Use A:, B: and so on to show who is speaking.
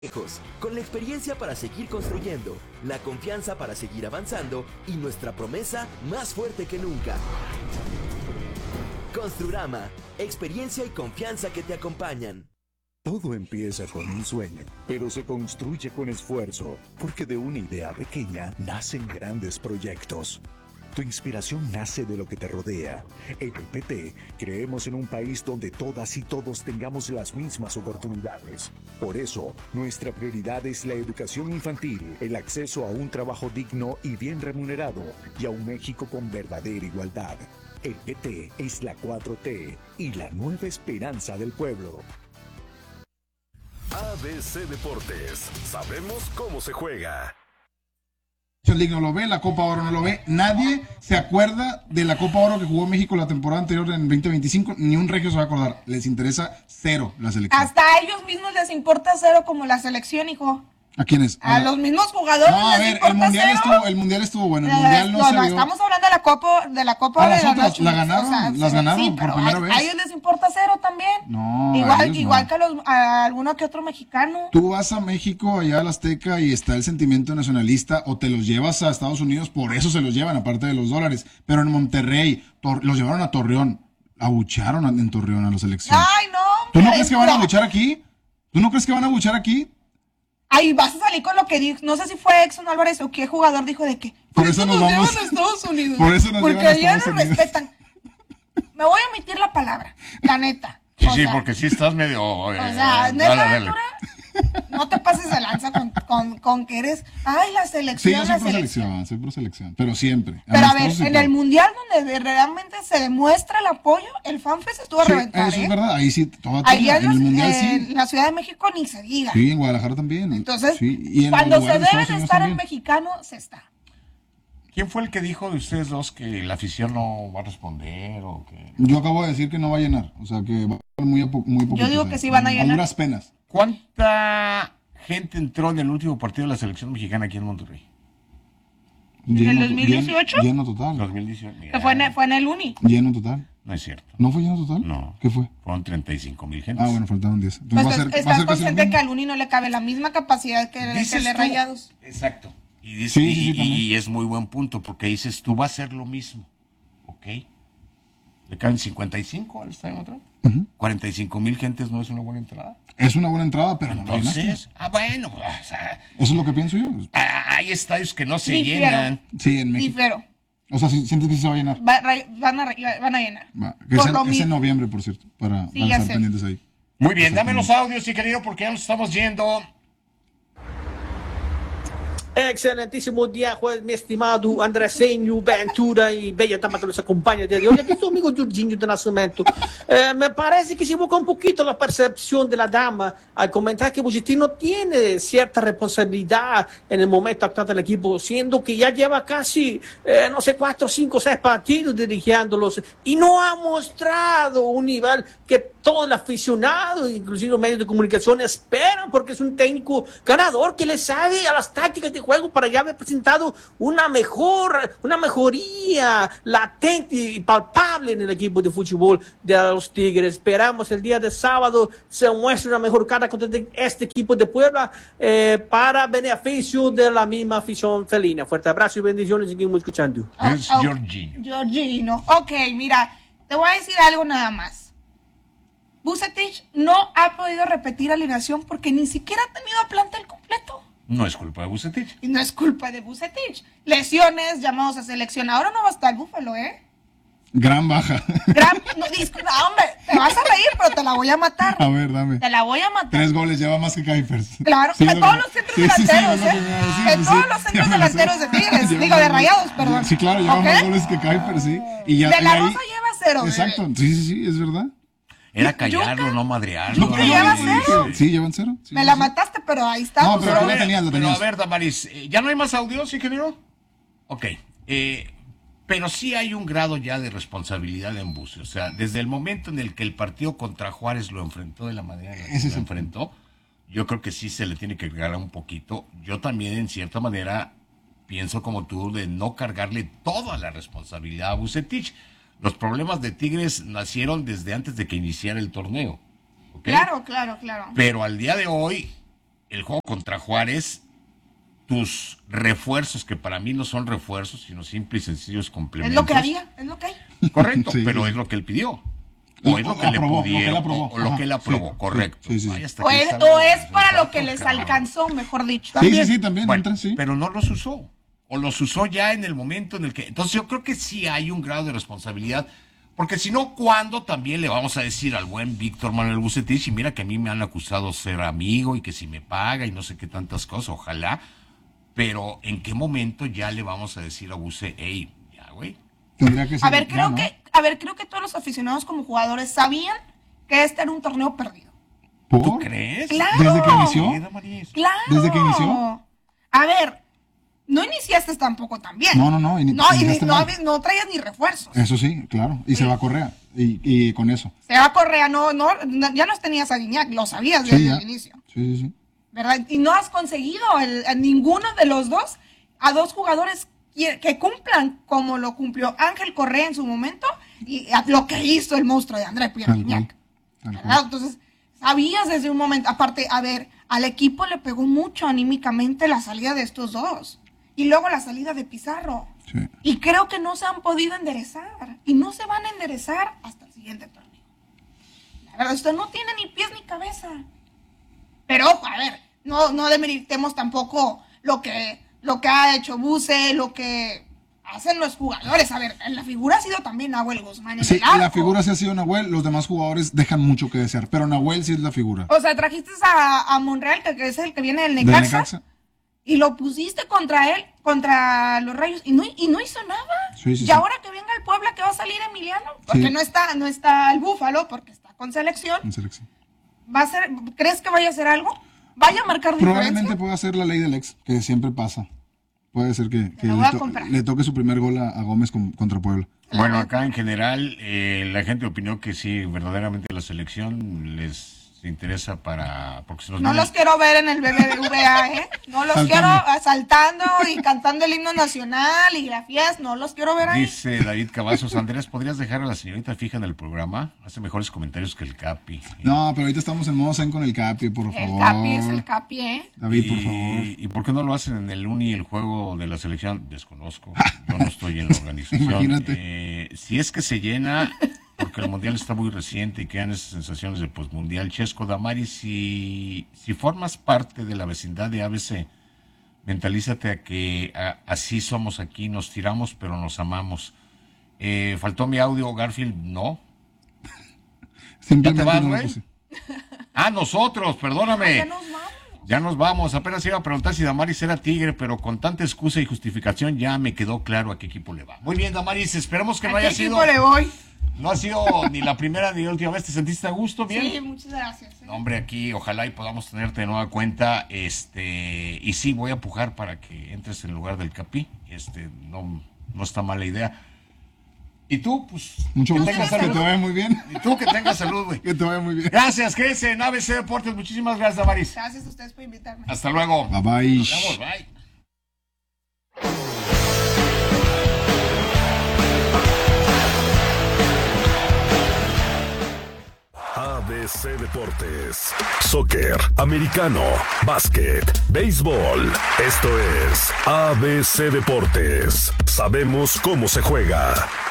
A: Con la experiencia para seguir construyendo, la confianza para seguir avanzando y nuestra promesa más fuerte que nunca. Construrama, experiencia y confianza que te acompañan.
B: Todo empieza con un sueño, pero se construye con esfuerzo, porque de una idea pequeña nacen grandes proyectos. Tu inspiración nace de lo que te rodea. En el PT creemos en un país donde todas y todos tengamos las mismas oportunidades. Por eso, nuestra prioridad es la educación infantil, el acceso a un trabajo digno y bien remunerado, y a un México con verdadera igualdad. El PT es la 4T y la nueva esperanza del pueblo.
C: ABC Deportes. Sabemos cómo se juega.
D: League no lo ve, la Copa Oro no lo ve, nadie se acuerda de la Copa Oro que jugó México la temporada anterior en 2025, ni un regio se va a acordar, les interesa cero la selección.
E: Hasta a ellos mismos les importa cero como la selección, hijo.
D: ¿A quiénes?
E: A los mismos jugadores.
D: No, a ver, el mundial estuvo bueno, el mundial no se vio.
E: Estamos hablando de la Copa
D: a las otras, la ganaron, las ganaron sí, por primera vez.
E: A ellos les importa cero también.
D: No,
E: igual que a alguno que otro mexicano.
D: Tú vas a México, allá al Azteca, y está el sentimiento nacionalista, o te los llevas a Estados Unidos, por eso se los llevan, aparte de los dólares. Pero en Monterrey, los llevaron a Torreón, abuchearon en Torreón a la selección.
E: Ay, no.
D: ¿Tú no crees que van a abuchear aquí? ¿Tú no crees que van a abuchear aquí?
E: Ay, vas a salir con lo que dijo, no sé si fue Exxon Álvarez o qué jugador dijo de que
D: por eso nos
E: llevan a Estados Unidos.
D: Por eso nos
E: porque
D: llevan a
E: allá
D: Estados
E: nos
D: Unidos.
E: respetan. Me voy a omitir la palabra, la neta.
F: Sí, porque sí estás medio...
E: o sea, neta, no te pases de lanza con que eres... Ay, la selección,
D: sí, yo soy pro selección, pero siempre.
E: Pero a ver, en el mundial donde realmente se demuestra el apoyo, el FanFest estuvo a reventar,
D: eso es verdad, ahí sí,
E: allá
D: en el mundial sí.
E: En la Ciudad de México ni se diga.
D: Sí, en Guadalajara también.
E: Entonces,
D: sí, y
E: cuando se debe de estar el mexicano, se está.
F: ¿Quién fue el que dijo de ustedes dos que la afición no va a responder o que...?
D: Yo acabo de decir que no va a llenar, o sea que va a estar muy poco.
E: Yo digo que sí van a llenar.
D: A duras penas.
F: ¿Cuánta gente entró en el último partido de la selección mexicana aquí en Monterrey?
E: ¿En el 2018?
D: Lleno total.
F: 2018.
E: Que fue en el Uni.
D: Lleno total.
F: No es cierto.
D: ¿No fue lleno total?
F: No.
D: ¿Qué fue?
F: Fueron 35,000 gentes.
D: Ah, bueno, faltaban 10.
E: ¿Estás consciente que al Uni no le cabe la misma capacidad que le Rayados?
F: Exacto. Y,
D: sí,
F: es muy buen punto, porque dices, tú vas a hacer lo mismo. ¿Ok? ¿Le caben 55 al estadio otra? 45,000 gentes no es una buena entrada.
D: Es una buena entrada, pero
F: entonces, bueno, o sea,
D: eso es lo que pienso yo.
F: Hay estadios que no se llenan.
D: Sí, en México.
E: Pero,
D: o sea, sientes que se va a llenar.
E: Van a llenar.
D: Es en noviembre, por cierto, para estar pendientes ahí.
F: Muy bien, dame los audios, sí, querido, porque ya nos estamos yendo.
G: Excelentíssimo dia, meu estimado Andressenho, Ventura e Bella Tamata nos acompanha de hoje. Aqui é o amigo Jorginho do Nascimento. Me parece que se equivoca un poquito la percepción de la dama al comentar que Bucetich tiene cierta responsabilidad en el momento actual del equipo, siendo que ya lleva casi, no sé, 4, 5, 6 partidos dirigiéndolos y no ha mostrado un nivel que todo el aficionado, inclusive los medios de comunicación, esperan, porque es un técnico ganador que le sabe a las tácticas de juego para ya haber presentado una mejoría latente y palpable en el equipo de fútbol de los Tigres. Esperamos el día de sábado se muestre una mejor cara contra este equipo de Puebla para beneficio de la misma afición felina. Fuerte abrazo y bendiciones, seguimos escuchando.
F: Es
E: Jorginho. Ok, mira, te voy a decir algo nada más. Bucetich no ha podido repetir alineación porque ni siquiera ha tenido plantel completo.
F: No es culpa de Bucetich.
E: Y no es culpa de Bucetich. Lesiones, llamados a selección. Ahora no va a estar Búfalo,
D: Gran baja.
E: Hombre, te vas a reír, pero te la voy a matar.
D: A ver, dame.
E: Te la voy a matar.
D: 3 goles, lleva más que Kuipers.
E: Claro, sí, que todos los centros delanteros, que todos los centros delanteros de Tigres, digo, de Rayados, perdón.
D: Sí, claro, lleva más goles que Kuipers, sí.
E: Y ya, de la Rosa lleva 0.
D: Exacto, sí, es verdad.
F: Era callarlo, no madrearlo.
E: ¿Yuca lleva 0?
D: Sí, llevan 0. Sí,
E: me la mataste, pero ahí está.
D: No, pero la tenías.
F: Pero a ver, Damaris, ¿ya no hay más audios, ingeniero? Ok. Pero sí hay un grado ya de responsabilidad en Buce. O sea, desde el momento en el que el partido contra Juárez lo enfrentó de la manera en que lo enfrentó, yo creo que sí se le tiene que cargar un poquito. Yo también, en cierta manera, pienso como tú de no cargarle toda la responsabilidad a Bucetich. Los problemas de Tigres nacieron desde antes de que iniciara el torneo. ¿Okay?
E: Claro.
F: Pero al día de hoy, el juego contra Juárez, tus refuerzos, que para mí no son refuerzos, sino simples y sencillos complementos.
E: Es lo que había, es lo que hay.
F: Correcto,
D: Sí,
F: pero
D: sí.
F: es lo que él pidió. O es lo que le pudieron, o lo que él aprobó,
D: Sí,
F: correcto.
D: sí, sí.
F: Ay, hasta
E: O
F: aquí
E: es,
F: sale
E: o es
F: el
E: para lo
F: dato,
E: que les
F: cabrón.
E: alcanzó, mejor dicho.
D: Sí, también
F: Bueno,
D: entra, sí.
F: pero no los usó. O los usó ya en el momento en el que... Entonces yo creo que sí hay un grado de responsabilidad. Porque si no, ¿cuándo también le vamos a decir al buen Víctor Manuel Vucetich? Y mira que a mí me han acusado de ser amigo y que si me paga y no sé qué tantas cosas, ojalá. Pero ¿en qué momento ya le vamos a decir a Vuce, hey, ya, güey?
D: Tendría que ser.
E: A ver,
D: ya, ¿no?
E: creo que todos los aficionados como jugadores sabían que este era un torneo perdido.
D: ¿Por?
F: ¿Tú crees?
E: Claro.
D: ¿Desde que inició?
F: Sí, Damaris.
E: Claro.
D: ¿Desde que inició?
E: A ver, no iniciaste tampoco tan bien.
D: No, iniciaste mal.
E: No traías ni refuerzos.
D: Eso sí, claro. Y se va a Correa. Y con eso.
E: Se va a Correa, ya no tenías a Guiñac, lo sabías desde
D: ya.
E: el inicio.
D: Sí.
E: ¿Verdad? Y no has conseguido a ninguno de los dos, a dos jugadores que cumplan como lo cumplió Ángel Correa en su momento y a lo que hizo el monstruo de André Pierre
D: Tal cual.
E: Guignac.
D: Tal
E: ¿Verdad?
D: cual.
E: Entonces, sabías desde un momento, aparte, a ver, al equipo le pegó mucho anímicamente la salida de estos dos y luego la salida de Pizarro.
D: Sí.
E: Y creo que no se han podido enderezar y no se van a enderezar hasta el siguiente torneo. La verdad, usted no tiene ni pies ni cabeza. Pero ojo, a ver, no demeritemos tampoco lo que ha hecho Vuce, lo que hacen los jugadores. A ver, la figura ha sido también Nahuel Guzmán en
D: Sí,
E: el arco.
D: la figura sí ha sido Nahuel, los demás jugadores dejan mucho que desear, pero Nahuel sí es la figura.
E: O sea, trajiste a Monreal, que es el que viene del
D: ¿Del
E: Necaxa,
D: Necaxa?
E: y lo pusiste contra él, contra los Rayos, y no hizo nada.
D: Sí,
E: y ahora que venga el Puebla, que va a salir Emiliano, porque
D: Sí.
E: no está el Búfalo, porque está con selección.
D: En selección.
E: ¿Crees que vaya a hacer algo? ¿Vaya a marcar
D: Probablemente
E: diferencia?
D: pueda ser la ley del ex, que siempre pasa. Puede ser que
E: Te la voy a comprar.
D: le toque su primer gol a Gómez contra Puebla.
F: Bueno, acá en general la gente opinó que sí, verdaderamente la selección les interesa porque se nos
E: No
F: viene-
E: los quiero ver en el BBVA, ¿eh? No los quiero saltando y cantando el himno nacional y la fiesta, no los quiero ver ahí.
F: Dice David Cavazos, Andrés, ¿podrías dejar a la señorita fija en el programa? Hace mejores comentarios que el Capi.
D: No, pero ahorita estamos en modo zen con el Capi, por favor.
E: El Capi es el Capi, ¿eh?
D: David, por favor.
F: ¿Y por qué no lo hacen en el Uni, el juego de la selección? Desconozco. Yo no estoy en la organización.
D: Imagínate.
F: Si es que se llena, porque el Mundial está muy reciente y quedan esas sensaciones de postmundial. Chesco Damaris, si formas parte de la vecindad de ABC, mentalízate a que así somos aquí, nos tiramos pero nos amamos. ¿Faltó mi audio, Garfield? No.
D: Simplemente
F: ¿Ya te vas,
D: no lo
F: güey?
D: puse.
F: Nosotros, perdóname.
E: Ya nos vamos.
F: Ya nos vamos. Apenas iba a preguntar si Damaris era Tigre, pero con tanta excusa y justificación ya me quedó claro a qué equipo le va. Muy bien, Damaris, esperemos que no
E: ¿A qué
F: haya sido...
E: equipo le voy?
F: No ha sido ni la primera ni la última vez. ¿Te sentiste a gusto? ¿Bien?
E: Sí, muchas gracias. ¿eh?
F: No, hombre, aquí ojalá y podamos tenerte de nueva cuenta. Y sí, voy a pujar para que entres en lugar del Capi. No está mala idea. Y tú, pues...
D: Mucho
F: que
D: gusto,
F: tengas
D: que te
F: salud.
D: vaya muy bien.
F: Y tú que tengas salud, güey.
D: Que te vaya muy bien.
F: Gracias, quédense en ABC Deportes. Muchísimas gracias, Damaris.
E: Gracias a ustedes por invitarme.
F: Hasta luego.
D: Bye bye.
F: Nos vemos, bye.
C: ABC Deportes. Soccer, americano, básquet, béisbol. Esto es ABC Deportes. Sabemos cómo se juega.